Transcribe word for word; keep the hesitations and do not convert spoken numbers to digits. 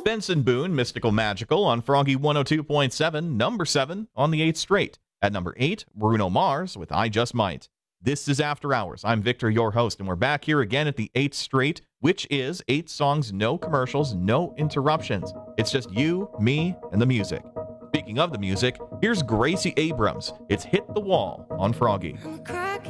Benson Boone, Mystical Magical on Froggy one oh two point seven, number seven on the eighth straight. At number eight, Bruno Mars with I Just Might. This is After Hours. I'm Victor, your host, and we're back here again at the eighth straight, which is eight songs, no commercials, no interruptions. It's just you, me, and the music. Speaking of the music, here's Gracie Abrams. It's Hit the Wall on Froggy. I'm a crack